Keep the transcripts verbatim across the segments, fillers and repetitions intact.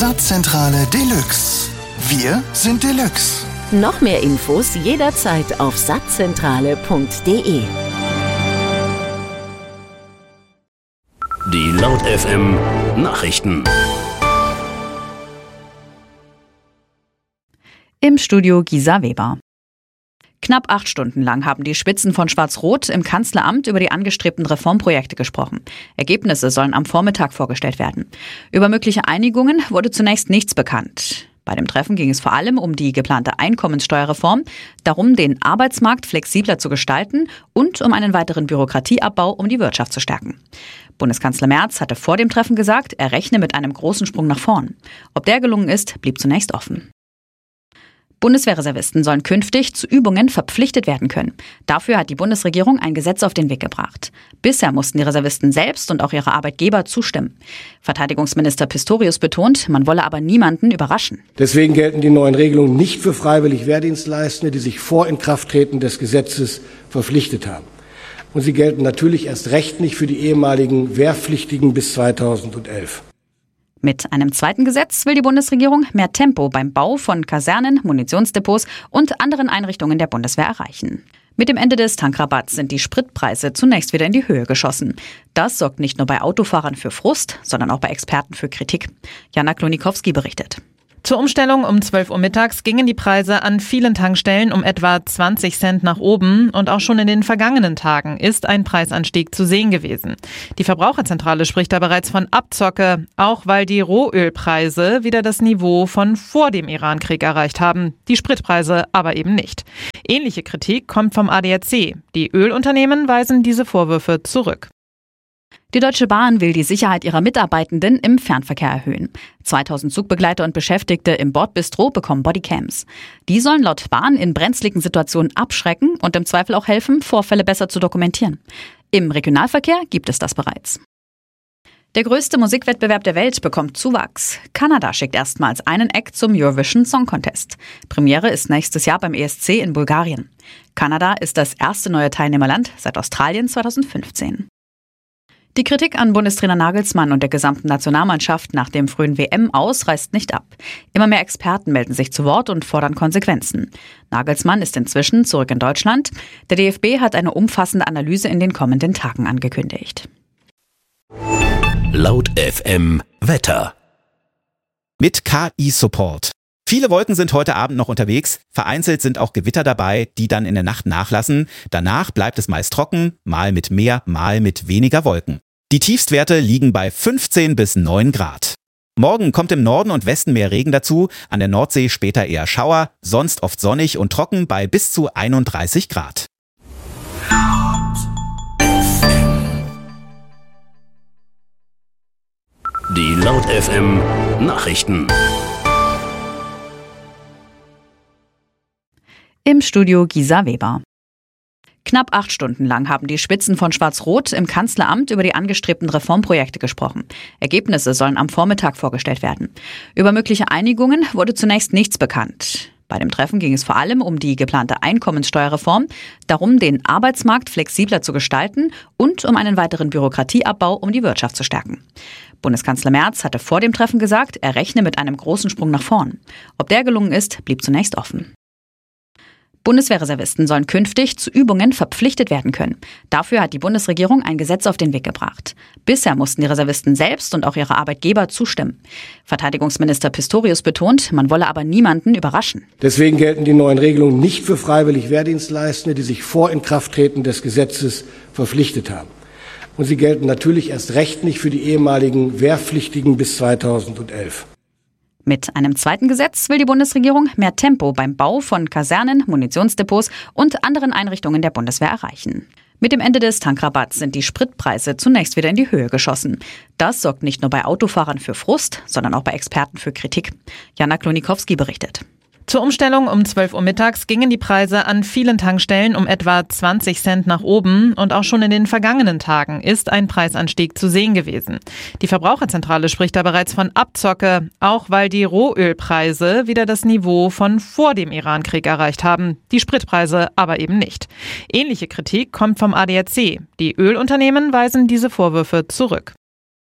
Saatzentrale Deluxe. Wir sind Deluxe. Noch mehr Infos jederzeit auf saatzentrale punkt de. Die Laut F M Nachrichten. Im Studio Gisa Weber. Knapp acht Stunden lang haben die Spitzen von Schwarz-Rot im Kanzleramt über die angestrebten Reformprojekte gesprochen. Ergebnisse sollen am Vormittag vorgestellt werden. Über mögliche Einigungen wurde zunächst nichts bekannt. Bei dem Treffen ging es vor allem um die geplante Einkommenssteuerreform, darum, den Arbeitsmarkt flexibler zu gestalten und um einen weiteren Bürokratieabbau, um die Wirtschaft zu stärken. Bundeskanzler Merz hatte vor dem Treffen gesagt, er rechne mit einem großen Sprung nach vorn. Ob der gelungen ist, blieb zunächst offen. Bundeswehrreservisten sollen künftig zu Übungen verpflichtet werden können. Dafür hat die Bundesregierung ein Gesetz auf den Weg gebracht. Bisher mussten die Reservisten selbst und auch ihre Arbeitgeber zustimmen. Verteidigungsminister Pistorius betont, man wolle aber niemanden überraschen. Deswegen gelten die neuen Regelungen nicht für freiwillig Wehrdienstleistende, die sich vor Inkrafttreten des Gesetzes verpflichtet haben. Und sie gelten natürlich erst recht nicht für die ehemaligen Wehrpflichtigen bis zweitausendelf. Mit einem zweiten Gesetz will die Bundesregierung mehr Tempo beim Bau von Kasernen, Munitionsdepots und anderen Einrichtungen der Bundeswehr erreichen. Mit dem Ende des Tankrabatts sind die Spritpreise zunächst wieder in die Höhe geschossen. Das sorgt nicht nur bei Autofahrern für Frust, sondern auch bei Experten für Kritik. Jana Klonikowski berichtet. Zur Umstellung um zwölf Uhr mittags gingen die Preise an vielen Tankstellen um etwa zwanzig Cent nach oben und auch schon in den vergangenen Tagen ist ein Preisanstieg zu sehen gewesen. Die Verbraucherzentrale spricht da bereits von Abzocke, auch weil die Rohölpreise wieder das Niveau von vor dem Irankrieg erreicht haben, die Spritpreise aber eben nicht. Ähnliche Kritik kommt vom A D A C. Die Ölunternehmen weisen diese Vorwürfe zurück. Die Deutsche Bahn will die Sicherheit ihrer Mitarbeitenden im Fernverkehr erhöhen. zweitausend Zugbegleiter und Beschäftigte im Bordbistro bekommen Bodycams. Die sollen laut Bahn in brenzligen Situationen abschrecken und im Zweifel auch helfen, Vorfälle besser zu dokumentieren. Im Regionalverkehr gibt es das bereits. Der größte Musikwettbewerb der Welt bekommt Zuwachs. Kanada schickt erstmals einen Act zum Eurovision Song Contest. Premiere ist nächstes Jahr beim E S C in Bulgarien. Kanada ist das erste neue Teilnehmerland seit Australien zweitausendfünfzehn. Die Kritik an Bundestrainer Nagelsmann und der gesamten Nationalmannschaft nach dem frühen W M-Aus reißt nicht ab. Immer mehr Experten melden sich zu Wort und fordern Konsequenzen. Nagelsmann ist inzwischen zurück in Deutschland. Der D F B hat eine umfassende Analyse in den kommenden Tagen angekündigt. Laut F M Wetter. Mit K I-Support. Viele Wolken sind heute Abend noch unterwegs. Vereinzelt sind auch Gewitter dabei, die dann in der Nacht nachlassen. Danach bleibt es meist trocken, mal mit mehr, mal mit weniger Wolken. Die Tiefstwerte liegen bei fünfzehn bis neun Grad. Morgen kommt im Norden und Westen mehr Regen dazu, an der Nordsee später eher Schauer, sonst oft sonnig und trocken bei bis zu einunddreißig Grad. Die Laut F M Nachrichten. Im Studio Gisa Weber. Knapp acht Stunden lang haben die Spitzen von Schwarz-Rot im Kanzleramt über die angestrebten Reformprojekte gesprochen. Ergebnisse sollen am Vormittag vorgestellt werden. Über mögliche Einigungen wurde zunächst nichts bekannt. Bei dem Treffen ging es vor allem um die geplante Einkommenssteuerreform, darum, den Arbeitsmarkt flexibler zu gestalten und um einen weiteren Bürokratieabbau, um die Wirtschaft zu stärken. Bundeskanzler Merz hatte vor dem Treffen gesagt, er rechne mit einem großen Sprung nach vorn. Ob der gelungen ist, blieb zunächst offen. Bundeswehrreservisten sollen künftig zu Übungen verpflichtet werden können. Dafür hat die Bundesregierung ein Gesetz auf den Weg gebracht. Bisher mussten die Reservisten selbst und auch ihre Arbeitgeber zustimmen. Verteidigungsminister Pistorius betont, man wolle aber niemanden überraschen. Deswegen gelten die neuen Regelungen nicht für freiwillig Wehrdienstleistende, die sich vor Inkrafttreten des Gesetzes verpflichtet haben. Und sie gelten natürlich erst recht nicht für die ehemaligen Wehrpflichtigen bis zweitausendelf. Mit einem zweiten Gesetz will die Bundesregierung mehr Tempo beim Bau von Kasernen, Munitionsdepots und anderen Einrichtungen der Bundeswehr erreichen. Mit dem Ende des Tankrabatts sind die Spritpreise zunächst wieder in die Höhe geschossen. Das sorgt nicht nur bei Autofahrern für Frust, sondern auch bei Experten für Kritik. Jana Klonikowski berichtet. Zur Umstellung um zwölf Uhr mittags gingen die Preise an vielen Tankstellen um etwa zwanzig Cent nach oben und auch schon in den vergangenen Tagen ist ein Preisanstieg zu sehen gewesen. Die Verbraucherzentrale spricht da bereits von Abzocke, auch weil die Rohölpreise wieder das Niveau von vor dem Irankrieg erreicht haben, die Spritpreise aber eben nicht. Ähnliche Kritik kommt vom A D A C. Die Ölunternehmen weisen diese Vorwürfe zurück.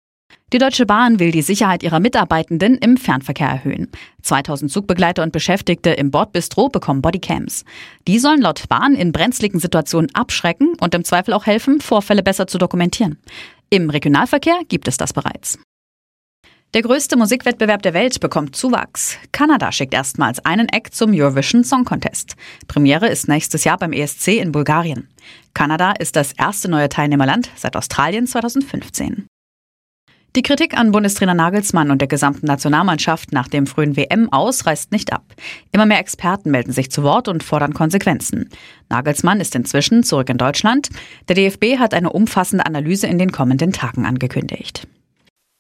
Die Deutsche Bahn will die Sicherheit ihrer Mitarbeitenden im Fernverkehr erhöhen. zweitausend Zugbegleiter und Beschäftigte im Bordbistro bekommen Bodycams. Die sollen laut Bahn in brenzligen Situationen abschrecken und im Zweifel auch helfen, Vorfälle besser zu dokumentieren. Im Regionalverkehr gibt es das bereits. Der größte Musikwettbewerb der Welt bekommt Zuwachs. Kanada schickt erstmals einen Act zum Eurovision Song Contest. Premiere ist nächstes Jahr beim E S C in Bulgarien. Kanada ist das erste neue Teilnehmerland seit Australien zweitausendfünfzehn. Die Kritik an Bundestrainer Nagelsmann und der gesamten Nationalmannschaft nach dem frühen W M-Aus reißt nicht ab. Immer mehr Experten melden sich zu Wort und fordern Konsequenzen. Nagelsmann ist inzwischen zurück in Deutschland. Der D F B hat eine umfassende Analyse in den kommenden Tagen angekündigt.